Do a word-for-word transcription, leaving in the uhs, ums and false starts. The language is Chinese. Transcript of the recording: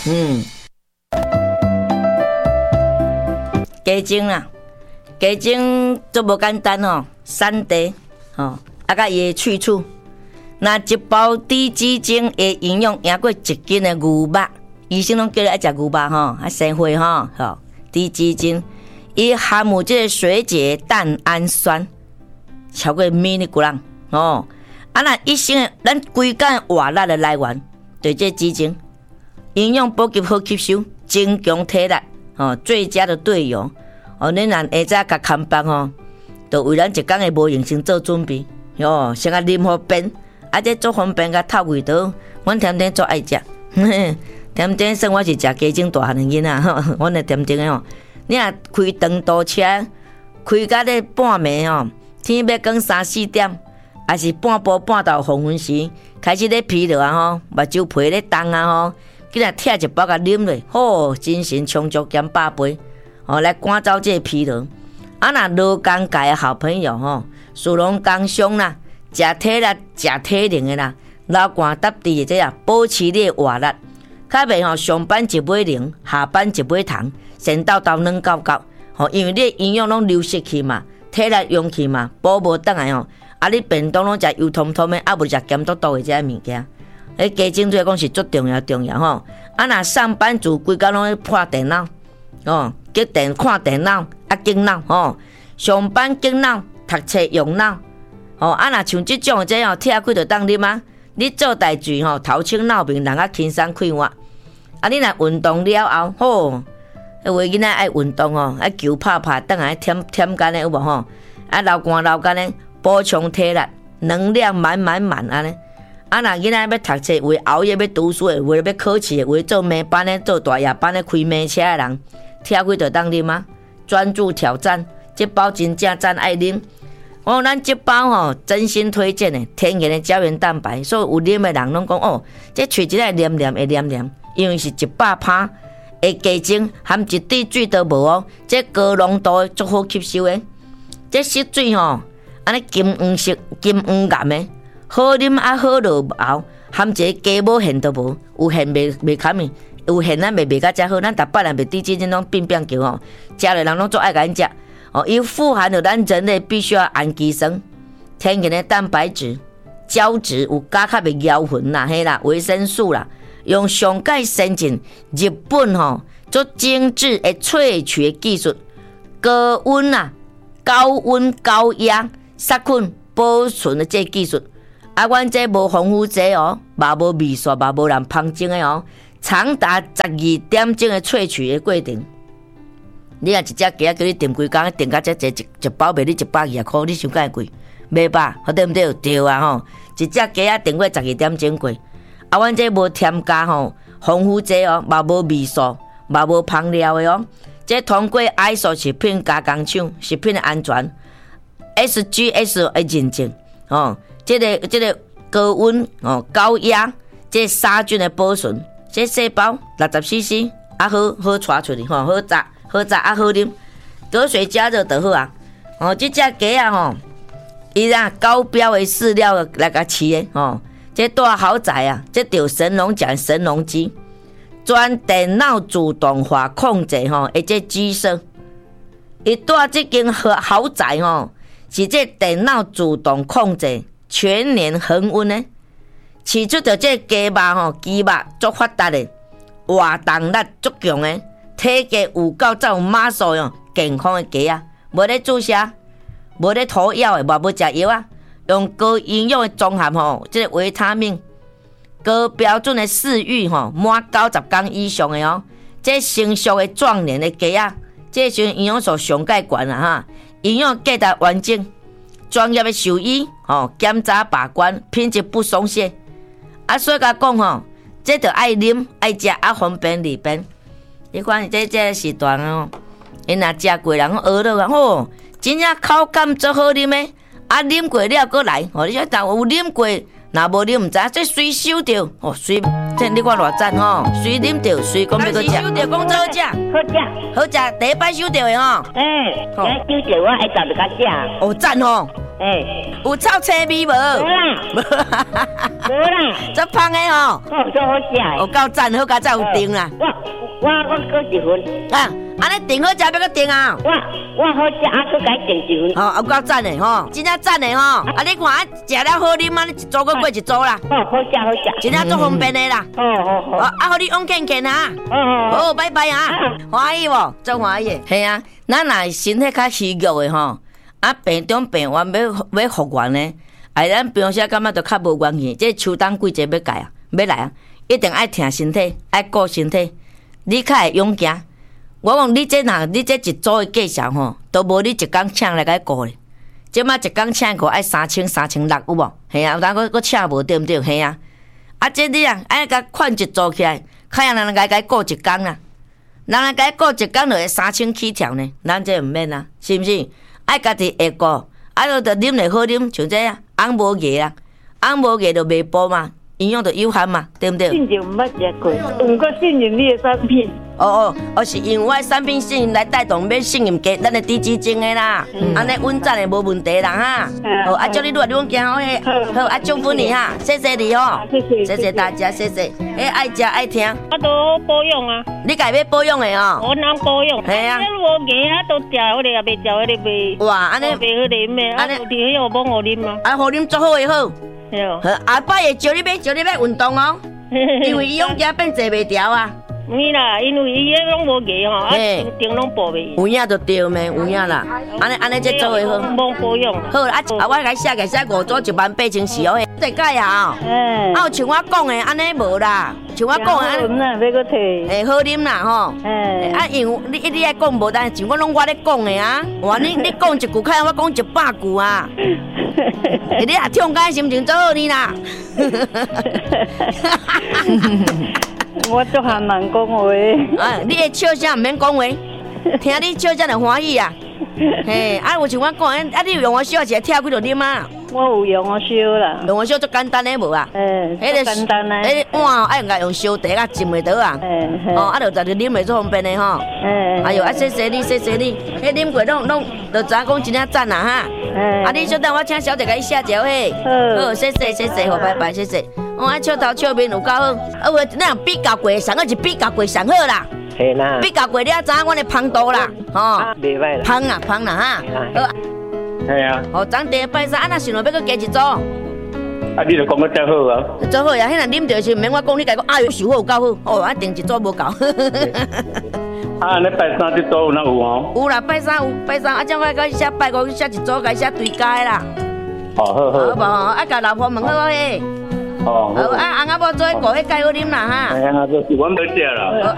嗯，鸡精啦，鸡精都无简单哦，产地哦，啊甲伊的去处。那一包低鸡精的营养赢过一斤的牛肉，医生拢叫你爱食牛肉吼，啊生火吼，吼低鸡精，伊含有这个水解蛋氨酸超过 milligram 哦，啊那一生的咱规天活力的来源，对这鸡精，营养补给好吸收，增强体力哦，最佳的队友哦，恁若下早甲看班哦，就为咱一天的无用先做准备哟，先甲啉好便。啊，这做方便甲透胃道，阮甜甜做爱食。甜甜算我是食鸡精大汉的囡仔，吼，阮的甜甜哦。你若开长途车，开到咧半暝哦，天要光三四点，还是半晡半到黄昏时，开始咧疲劳啊吼，目睭皮咧动啊吼，竟然摕一包甲啉落，吼，精神充足减百倍，哦，来赶走这疲劳。啊，若劳工界的好朋友吼，属农工商啦。食体力、食体能的啦，流汗搭地的这啊，保持你的活力。较袂吼，上班一尾零，下班一尾糖，先斗斗软到到。吼，因为你的营养拢流失去嘛，体力用去嘛，补无倒来吼。啊，你便当拢食油彤彤的，啊无食咸嘟嘟的这些物件。迄鸡精对讲是足重要重要吼。啊，若上班族规工拢咧破电脑，哦，激电看电脑，啊经脑吼，上班经脑，读册用脑。哦，啊，若像即种这哦，拆开就当啉啊。你做代志吼，头清脑明，人较轻松快活。啊，你若运动了后，吼，迄位囡仔爱运动哦，爱球拍拍，等下添添干的有无吼？啊，流汗流干的，补充体力，能量满满满安尼。啊，若囡仔要读册，为熬夜要读书的，为要考试的，为做暝班的，做大夜班的，开暝车的人，拆开就当啉啊。专注挑战，这包真正真爱啉。哦，咱这包吼，真心推荐的天然的胶原蛋白，所以有啉的人拢讲哦，这喙一来黏黏的黏黏，因为是一百趴的鸡精，含一滴水都无哦，这高浓度足好吸收的，这色水吼，安尼金黄色、金黄颜的，好啉啊好落后，含一个鸡母馅都无，有馅袂袂堪的，有馅咱袂袂甲遮好，咱逐摆人袂滴鸡精拢变变叫吼，食了人拢足爱甲因食。哦，伊富含了咱人类必须要氨基酸、天然的蛋白质、胶质，有加较的胶分啦、嘿啦、维生素啦，用上界先进日本吼做精致的萃取的技术，高温啊、高温高压杀菌保存的这技术，啊，阮这无防腐剂哦，嘛无味素，嘛无人芳精的哦，长达十二点钟的萃取的过程。你若一只鸡仔叫你订规工，订到这这一一包卖你一百二十块，你想介贵？袂吧？好对毋对？对啊吼！一只鸡仔订过十二点钟过，啊，阮这无添加吼防腐剂哦，嘛无味素，嘛无香料的哦。这通过 I S O 食品加工厂食品的安全 S G S 的认证哦。这个这个高温哦高压，这杀菌的保存，这细包六十 C C， 啊好好带出去吼，好炸。好炸啊，好啉，隔水加热就好啊。哦，这只鸡啊吼，伊啊高标的饲料来甲饲的吼，这大豪宅啊，这就神农讲神农机，全电脑自动化控制吼，而且机身，伊带这间豪宅吼，是这电脑自动控制，全年恒温的，饲出着这鸡肉吼，鸡肉足发达的，活动力足强的。体格有够才有马素哟，健康的鸡啊，无咧注射，无咧涂药的，无要食药啊，用高营养的综合吼，即、这个维他命，高标准的饲育吼，满九十天以上的哦，这成熟的壮年的鸡啊，这时营养素上介悬啦哈，营养价值完整，专业的兽医吼检查把关，品质不松懈，啊，所以甲讲吼，这着爱啉爱食啊，方便利便。你看这这时段哦，因若食过人学到啊，吼，真正口感足好啉的，啊，啉过了过来，哦，你说但有啉过，若无啉唔知，这随收着，哦，随，这你看偌赞吼，随啉着，随讲要搁食，收着讲做好食， 好食， 好食，第一摆收着的吼， 哎，今收着我爱食就甲食， 哦赞吼， 哎， 有臭青味无？ 无啦， 无无啦， 这芳的吼， 哦，做好食有的。 够赞，好加再有订啦。 我我我搁一份， 啊，安尼订好食要搁订啊？ 我我好食，啊，搁改订一份。 哦，有够赞的吼，真正赞的吼。啊，你看啊，食了好啉啊，你一组搁过一组啦， 哦，好食好食。 真正足方便的啦。 哦哦哦， 哦， 啊，互你往健健啊。 哦哦， 好，拜拜啊！欢喜无？真欢喜。系啊，咱若身体较虚弱的吼，啊病中病完要要复原呢，哎，咱平时感觉都较无元气。这秋冬季节要改啊，要来啊，一定爱挺身体，爱顾身体，你较会勇行。我讲你这若你这一组的计数吼，都无你一工请来甲顾咧。即摆一工请顾爱三千三千六有无？系啊，有当佫佫请无对毋对？系啊，啊这你啊爱甲款一组起来，看样人来甲顾一工啦。人来甲顾一工就会三千起跳呢，咱这毋免啊，是毋是？爱家己会顾，啊，就着啉就好啉，像这啊，红无叶啊，红无叶就袂补嘛，营养就有限嘛，对毋对？ 信任毋捌食过，毋过信任你的产品。 哦哦，哦是因为我的产品信来带动免信任加咱的低脂精的啦，安尼稳赞的无问题啦哈。好，啊祝你越来越健康嘿，好啊祝福你哈，谢谢你哦， 谢谢谢谢大家，谢谢，哎爱食爱听， 我都保养啊， 你家要保养的哦。 我能保养。 系啊， 我牙啊都食，我哋也袂食，我哋袂。 哇，安尼袂好啉的，啊，有啲迄个帮我啉啊。 啊，互啉做好的好。 对哦。 好，下摆会招你要招你要运动哦，因为伊用脚变坐袂调啊。 咪啦，因为伊迄拢无牙吼，啊，顶拢保袂。 有影就对咩，有影啦。安尼安尼，这做会好。 帮保养。 好啊，啊，我甲写个写五组一万八千四哦，这改啊。 哎。 啊，像我讲的安尼无啦，像我讲的安尼。 啦，要搁摕。 诶，好啉啦吼。 哎。 啊，因为你你爱讲无，但像我拢我咧讲的啊。哇，你你讲一句，看我讲一百句啊。你若唱歌心情做好呢啦。 我足还蛮讲话。 啊，你的笑声毋免讲话，听你笑声就欢喜啊。嘿，啊，有像我讲，啊，你用我烧一个跳几落啉啊？ 我有用我烧啦。 用我烧足简单的无啊？ 诶，迄简单嘞。 迄个碗爱用甲用烧茶啊浸袂倒啊。 诶。 哦，啊，就在就啉袂足方便的吼。 诶。 哎呦，啊，谢谢你，谢谢你，迄啉过拢拢，就知影讲真正赞啦哈。诶。啊，你稍等，我请小姐甲你写一嘿。好。好，谢谢谢谢，好，拜拜，谢谢。我啊笑头笑面有够好，啊，有那样比较过上，我是比较过上好啦。 系啦。 比较过了，知影我的芳度啦，吼。 袂歹啦。 芳啦，芳啦哈。好。 系啊。 哦，昨地拜三，啊，若想要要搁加一组。 啊，你就讲得真好啊。 做好呀，迄若啉着是毋免我讲，你家讲哎呦，想好有够好，哦，啊，订一组无够。 啊，你拜三这组有哪有哦？ 有啦，拜三有，拜三啊，将我甲写拜五写一组，甲写对家啦。 哦，好好。 好无？啊，甲老婆问好嘿。 哦。 好啊，翁仔某做迄个迄介好啉啦哈。 哎呀，就是阮要食啦。